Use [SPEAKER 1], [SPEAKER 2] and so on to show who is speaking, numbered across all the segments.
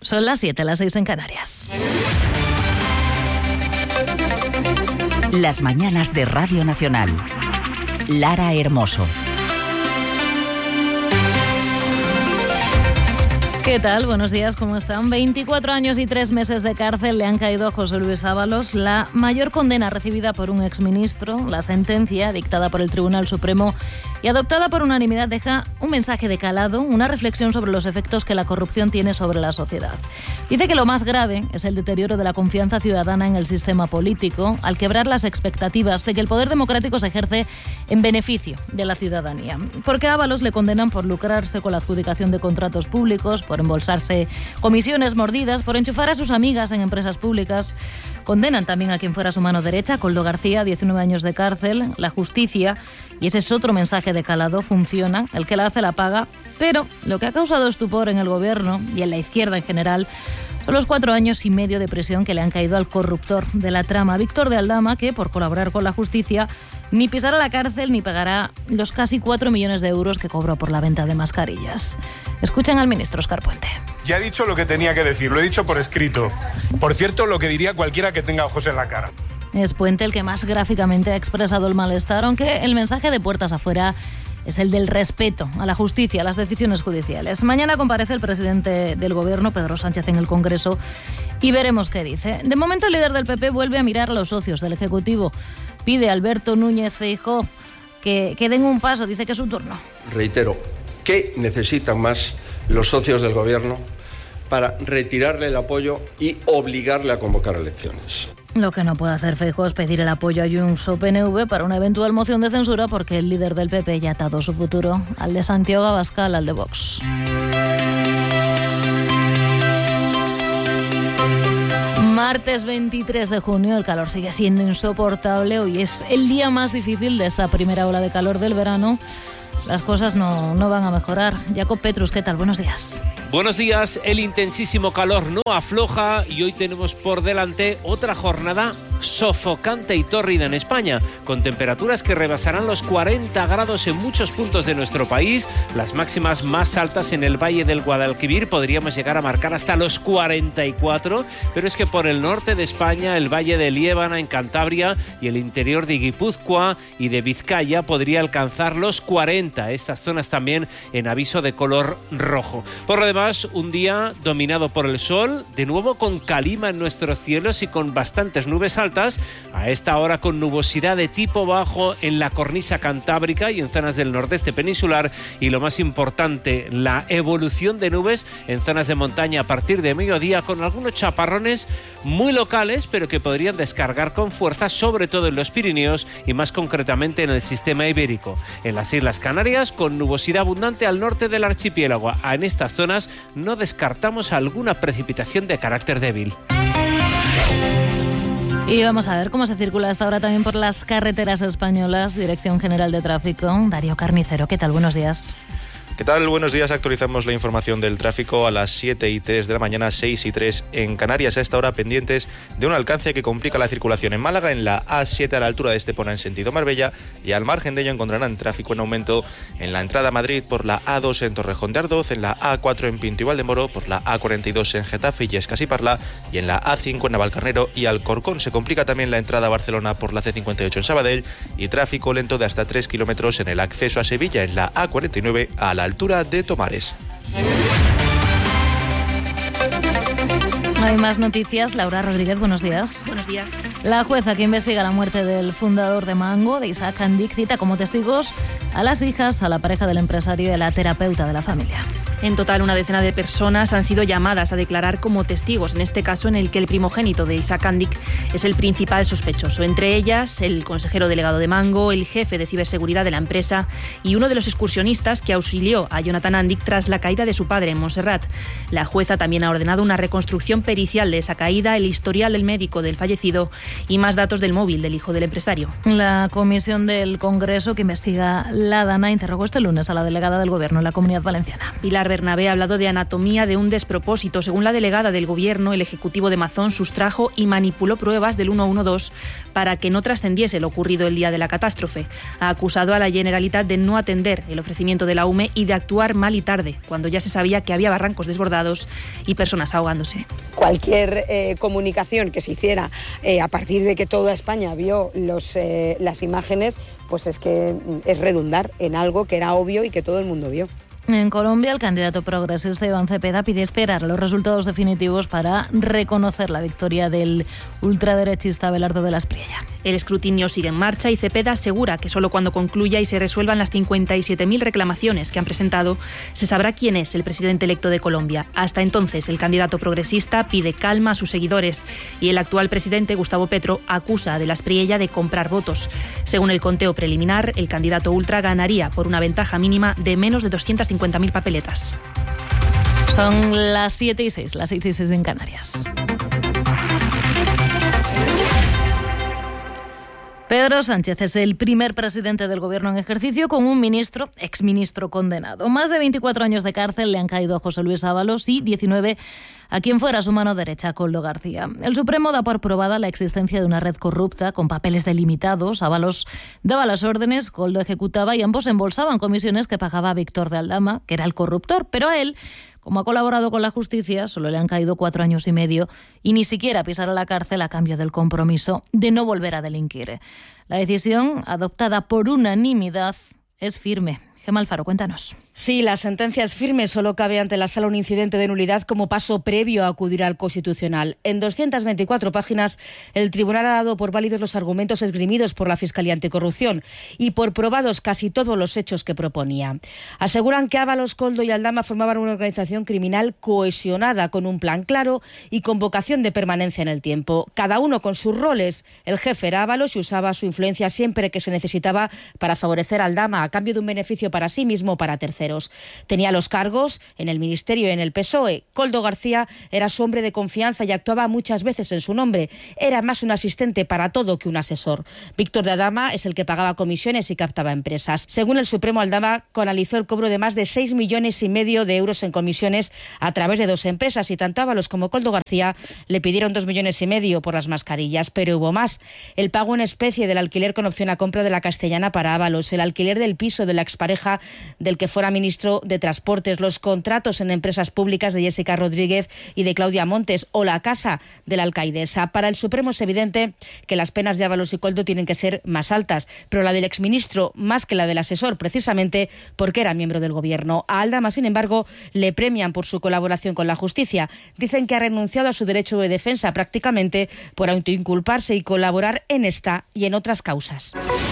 [SPEAKER 1] Son las 7, las 6 en Canarias.
[SPEAKER 2] Las mañanas de Radio Nacional. Lara Hermoso.
[SPEAKER 1] ¿Qué tal? Buenos días, ¿cómo están? 24 años y 3 meses de cárcel le han caído a José Luis Ábalos, la mayor condena recibida por un exministro. La sentencia, dictada por el Tribunal Supremo y adoptada por unanimidad, deja un mensaje de calado, una reflexión sobre los efectos que la corrupción tiene sobre la sociedad. Dice que lo más grave es el deterioro de la confianza ciudadana en el sistema político, al quebrar las expectativas de que el poder democrático se ejerce en beneficio de la ciudadanía. Porque a Ábalos le condenan por lucrarse con la adjudicación de contratos públicos, por embolsarse comisiones mordidas, por enchufar a sus amigas en empresas públicas. Condenan también a quien fuera su mano derecha, Koldo García, 19 años de cárcel. La justicia, y ese es otro mensaje de calado, funciona, el que la hace la paga, pero lo que ha causado estupor en el gobierno y en la izquierda en general son los 4 años y medio de prisión que le han caído al corruptor de la trama, Víctor de Aldama, que por colaborar con la justicia ni pisará la cárcel ni pagará los casi 4 millones de euros que cobró por la venta de mascarillas. Escuchen al ministro Óscar Puente.
[SPEAKER 3] Ya he dicho lo que tenía que decir, lo he dicho por escrito. Por cierto, lo que diría cualquiera que tenga ojos en la cara.
[SPEAKER 1] Es Puente el que más gráficamente ha expresado el malestar, aunque el mensaje de puertas afuera es el del respeto a la justicia, a las decisiones judiciales. Mañana comparece el presidente del Gobierno, Pedro Sánchez, en el Congreso y veremos qué dice. De momento, el líder del PP vuelve a mirar a los socios del Ejecutivo. Pide a Alberto Núñez Feijóo que den un paso, dice que es su turno.
[SPEAKER 4] Reitero, ¿qué necesitan más los socios del Gobierno para retirarle el apoyo y obligarle a convocar elecciones?
[SPEAKER 1] Lo que no puede hacer Feijóo es pedir el apoyo a Junts o PNV para una eventual moción de censura, porque el líder del PP ya ha atado su futuro al de Santiago Abascal, al de Vox. Martes 23 de junio, el calor sigue siendo insoportable. Hoy es el día más difícil de esta primera ola de calor del verano. Las cosas no van a mejorar. Jacob Petrus, ¿qué tal? Buenos días.
[SPEAKER 5] Buenos días. El intensísimo calor no afloja y hoy tenemos por delante otra jornada sofocante y tórrida en España, con temperaturas que rebasarán los 40 grados en muchos puntos de nuestro país. Las máximas más altas en el Valle del Guadalquivir podríamos llegar a marcar hasta los 44, pero es que por el norte de España, el Valle de Liébana en Cantabria y el interior de Guipúzcoa y de Vizcaya podría alcanzar los 40. Estas zonas también en aviso de color rojo. Por lo demás, un día dominado por el sol, de nuevo con calima en nuestros cielos y con bastantes nubes altas, a esta hora con nubosidad de tipo bajo en la cornisa cantábrica y en zonas del nordeste peninsular, y lo más importante, la evolución de nubes en zonas de montaña a partir de mediodía, con algunos chaparrones muy locales, pero que podrían descargar con fuerza, sobre todo en los Pirineos y más concretamente en el sistema ibérico. En las Islas Canarias, con nubosidad abundante al norte del archipiélago. En estas zonas no descartamos alguna precipitación de carácter débil.
[SPEAKER 1] Y vamos a ver cómo se circula hasta ahora también por las carreteras españolas. Dirección General de Tráfico, Darío Carnicero. ¿Qué tal? Buenos días.
[SPEAKER 6] ¿Qué tal? Buenos días. Actualizamos la información del tráfico a las 7:03 de la mañana, 6:03 en Canarias. A esta hora pendientes de un alcance que complica la circulación en Málaga, en la A7 a la altura de Estepona en sentido Marbella, y al margen de ello encontrarán tráfico en aumento en la entrada a Madrid por la A2 en Torrejón de Ardoz, en la A4 en Pinto y Valdemoro, por la A42 en Getafe y Escas y Parla, y en la A5 en Navalcarnero y Alcorcón. Se complica también la entrada a Barcelona por la C58 en Sabadell, y tráfico lento de hasta 3 kilómetros en el acceso a Sevilla, en la A49 a la altura de Tomares.
[SPEAKER 1] Hay más noticias. Laura Rodríguez, buenos días.
[SPEAKER 7] Buenos días.
[SPEAKER 1] La jueza que investiga la muerte del fundador de Mango, de Isaac Andic, cita como testigos a las hijas, a la pareja del empresario y a la terapeuta de la familia.
[SPEAKER 7] En total, una decena de personas han sido llamadas a declarar como testigos, en este caso en el que el primogénito de Isaac Andic es el principal sospechoso. Entre ellas, el consejero delegado de Mango, el jefe de ciberseguridad de la empresa y uno de los excursionistas que auxilió a Jonathan Andic tras la caída de su padre en Montserrat. La jueza también ha ordenado una reconstrucción pericial de esa caída, el historial del médico del fallecido y más datos del móvil del hijo del empresario.
[SPEAKER 1] La comisión del Congreso que investiga la DANA interrogó este lunes a la delegada del Gobierno en la Comunidad Valenciana.
[SPEAKER 7] Pilar Pilar Bernabé ha hablado de anatomía de un despropósito. Según la delegada del Gobierno, el Ejecutivo de Mazón sustrajo y manipuló pruebas del 112 para que no trascendiese lo ocurrido el día de la catástrofe. Ha acusado a la Generalitat de no atender el ofrecimiento de la UME y de actuar mal y tarde, cuando ya se sabía que había barrancos desbordados y personas ahogándose.
[SPEAKER 8] Cualquier comunicación que se hiciera a partir de que toda España vio las imágenes, pues es que es redundar en algo que era obvio y que todo el mundo vio.
[SPEAKER 1] En Colombia, el candidato progresista Iván Cepeda pide esperar los resultados definitivos para reconocer la victoria del ultraderechista Abelardo de la Espriella.
[SPEAKER 7] El escrutinio sigue en marcha y Cepeda asegura que solo cuando concluya y se resuelvan las 57.000 reclamaciones que han presentado se sabrá quién es el presidente electo de Colombia. Hasta entonces, el candidato progresista pide calma a sus seguidores y el actual presidente, Gustavo Petro, acusa a de la Espriella de comprar votos. Según el conteo preliminar, el candidato ultra ganaría por una ventaja mínima de menos de 250.000 papeletas.
[SPEAKER 1] Son las 7:06, las 6:06 en Canarias. Pedro Sánchez es el primer presidente del Gobierno en ejercicio con un exministro condenado. Más de 24 años de cárcel le han caído a José Luis Ábalos y 19 a quien fuera su mano derecha, Koldo García. El Supremo da por probada la existencia de una red corrupta con papeles delimitados. Ábalos daba las órdenes, Koldo ejecutaba y ambos embolsaban comisiones que pagaba Víctor de Aldama, que era el corruptor, pero a él, como ha colaborado con la justicia, solo le han caído 4 años y medio y ni siquiera pisará la cárcel a cambio del compromiso de no volver a delinquir. La decisión, adoptada por unanimidad, es firme. Gemma Alfaro, cuéntanos.
[SPEAKER 9] Sí, la sentencia es firme, solo cabe ante la Sala un incidente de nulidad como paso previo a acudir al Constitucional. En 224 páginas, el Tribunal ha dado por válidos los argumentos esgrimidos por la Fiscalía Anticorrupción y por probados casi todos los hechos que proponía. Aseguran que Ábalos, Koldo y Aldama formaban una organización criminal cohesionada con un plan claro y con vocación de permanencia en el tiempo. Cada uno con sus roles. El jefe era Ábalos y usaba su influencia siempre que se necesitaba para favorecer a Aldama a cambio de un beneficio para sí mismo o para terceros. Tenía los cargos en el Ministerio y en el PSOE. Koldo García era su hombre de confianza y actuaba muchas veces en su nombre. Era más un asistente para todo que un asesor. Víctor de Aldama es el que pagaba comisiones y captaba empresas. Según el Supremo, Aldama canalizó el cobro de más de 6,5 millones de euros en comisiones a través de 2 empresas y tanto Ábalos como Koldo García le pidieron 2,5 millones por las mascarillas, pero hubo más. El pago en especie del alquiler con opción a compra de la Castellana para Ábalos, el alquiler del piso de la expareja del que fuera ministro de Transportes, los contratos en empresas públicas de Jessica Rodríguez y de Claudia Montes o la casa de la alcaidesa. Para el Supremo es evidente que las penas de Ábalos y Koldo tienen que ser más altas, pero la del exministro más que la del asesor, precisamente porque era miembro del Gobierno. A Aldama, sin embargo, le premian por su colaboración con la justicia. Dicen que ha renunciado a su derecho de defensa prácticamente por autoinculparse y colaborar en esta y en otras causas.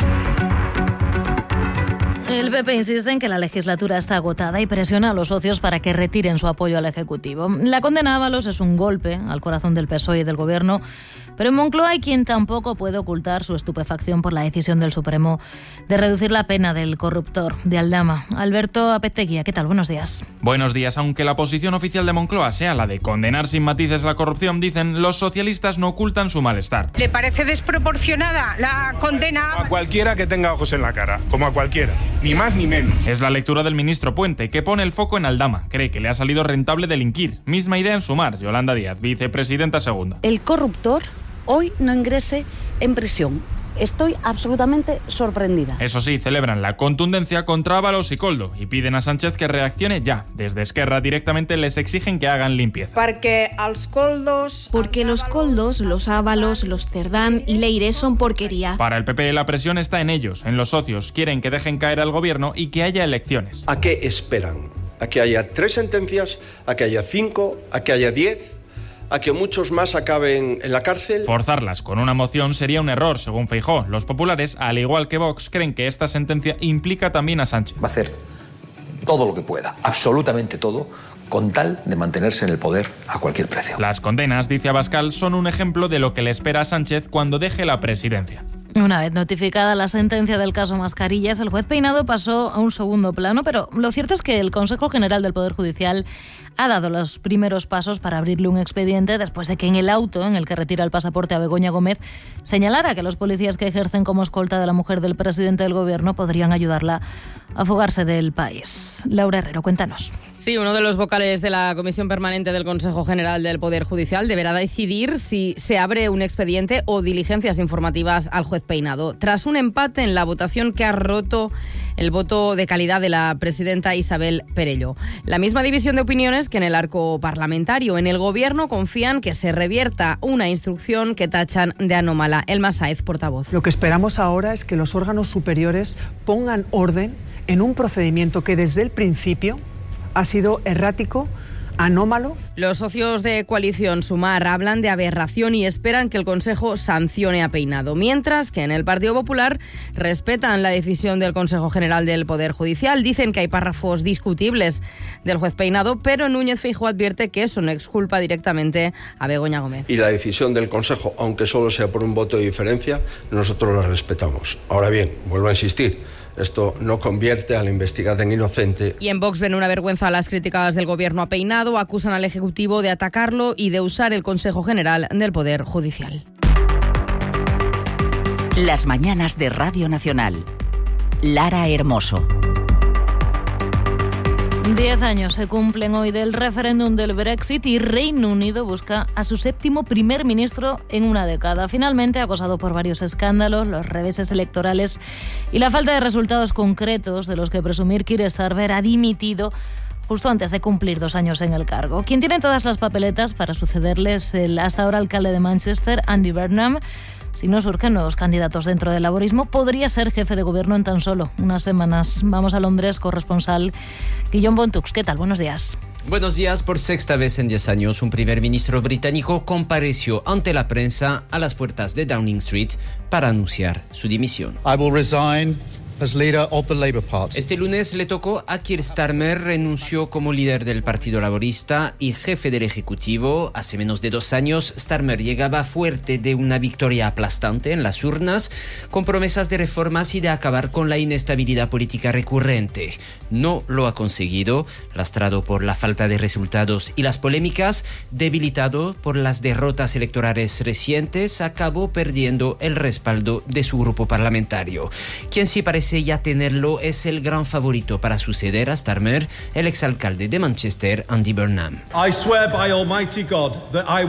[SPEAKER 1] El PP insiste en que la legislatura está agotada y presiona a los socios para que retiren su apoyo al Ejecutivo. La condena a Ábalos es un golpe al corazón del PSOE y del Gobierno, pero en Moncloa hay quien tampoco puede ocultar su estupefacción por la decisión del Supremo de reducir la pena del corruptor de Aldama. Alberto Apeteguía, ¿qué tal? Buenos días.
[SPEAKER 10] Buenos días. Aunque la posición oficial de Moncloa sea la de condenar sin matices la corrupción, dicen, los socialistas no ocultan su malestar.
[SPEAKER 11] ¿Le parece desproporcionada la condena?
[SPEAKER 3] A cualquiera que tenga ojos en la cara, como a cualquiera. Ni más ni menos.
[SPEAKER 10] Es la lectura del ministro Puente, que pone el foco en Aldama. Cree que le ha salido rentable delinquir. Misma idea en Sumar. Yolanda Díaz, vicepresidenta segunda.
[SPEAKER 12] El corruptor hoy no ingrese en prisión. Estoy absolutamente sorprendida.
[SPEAKER 10] Eso sí, celebran la contundencia contra Ábalos y Koldo y piden a Sánchez que reaccione ya. Desde Esquerra directamente les exigen que hagan limpieza.
[SPEAKER 13] Porque los Koldos, los Ábalos, los Cerdán y Leire son porquería.
[SPEAKER 10] Para el PP la presión está en ellos, en los socios. Quieren que dejen caer al gobierno y que haya elecciones.
[SPEAKER 4] ¿A qué esperan? ¿A que haya 3 sentencias? ¿A que haya 5? ¿A que haya 10? ¿A que muchos más acaben en la cárcel?
[SPEAKER 10] Forzarlas con una moción sería un error, según Feijóo. Los populares, al igual que Vox, creen que esta sentencia implica también a Sánchez.
[SPEAKER 14] Va a hacer todo lo que pueda, absolutamente todo, con tal de mantenerse en el poder a cualquier precio.
[SPEAKER 10] Las condenas, dice Abascal, son un ejemplo de lo que le espera a Sánchez cuando deje la presidencia.
[SPEAKER 1] Una vez notificada la sentencia del caso Mascarillas, el juez Peinado pasó a un segundo plano, pero lo cierto es que el Consejo General del Poder Judicial ha dado los primeros pasos para abrirle un expediente después de que en el auto en el que retira el pasaporte a Begoña Gómez señalara que los policías que ejercen como escolta de la mujer del presidente del gobierno podrían ayudarla a fugarse del país. Laura Herrero, cuéntanos.
[SPEAKER 15] Sí, uno de los vocales de la Comisión Permanente del Consejo General del Poder Judicial deberá decidir si se abre un expediente o diligencias informativas al juez Peinado, tras un empate en la votación que ha roto el voto de calidad de la presidenta Isabel Perello. La misma división de opiniones que en el arco parlamentario. En el Gobierno confían que se revierta una instrucción que tachan de anómala. Elma Sáez, portavoz.
[SPEAKER 16] Lo que esperamos ahora es que los órganos superiores pongan orden en un procedimiento que desde el principio ha sido errático, anómalo.
[SPEAKER 15] Los socios de coalición Sumar hablan de aberración y esperan que el Consejo sancione a Peinado, mientras que en el Partido Popular respetan la decisión del Consejo General del Poder Judicial. Dicen que hay párrafos discutibles del juez Peinado, pero Núñez Feijóo advierte que eso no exculpa directamente a Begoña Gómez.
[SPEAKER 4] Y la decisión del Consejo, aunque solo sea por un voto de diferencia, nosotros la respetamos. Ahora bien, vuelvo a insistir, esto no convierte a la investigada en inocente.
[SPEAKER 15] Y en Vox ven una vergüenza a las críticas del Gobierno a Peinado, acusan al Ejecutivo de atacarlo y de usar el Consejo General del Poder Judicial.
[SPEAKER 2] Las mañanas de Radio Nacional. Lara Hermoso.
[SPEAKER 1] 10 años se cumplen hoy del referéndum del Brexit y Reino Unido busca a su 7º primer ministro en una década. Finalmente, acosado por varios escándalos, los reveses electorales y la falta de resultados concretos de los que presumir, Keir Starmer ha dimitido justo antes de cumplir 2 años en el cargo. Quien tiene todas las papeletas para sucederle es el hasta ahora alcalde de Manchester, Andy Burnham. Si no surgen nuevos candidatos dentro del laborismo, podría ser jefe de gobierno en tan solo unas semanas. Vamos a Londres, corresponsal Guillaume Bontux. ¿Qué tal? Buenos días.
[SPEAKER 17] Buenos días. Por sexta vez en 10 años, un primer ministro británico compareció ante la prensa a las puertas de Downing Street para anunciar su dimisión.
[SPEAKER 18] I will resign as leader of the Labour Party.
[SPEAKER 17] Este lunes le tocó a Keir Starmer, renunció como líder del Partido Laborista y jefe del Ejecutivo. Hace menos de 2 años, Starmer llegaba fuerte de una victoria aplastante en las urnas, con promesas de reformas y de acabar con la inestabilidad política recurrente. No lo ha conseguido, lastrado por la falta de resultados y las polémicas, debilitado por las derrotas electorales recientes, acabó perdiendo el respaldo de su grupo parlamentario. Quien sí parece ya tenerlo es el gran favorito para suceder a Starmer, el exalcalde de Manchester, Andy Burnham.
[SPEAKER 19] I swear by Almighty God that I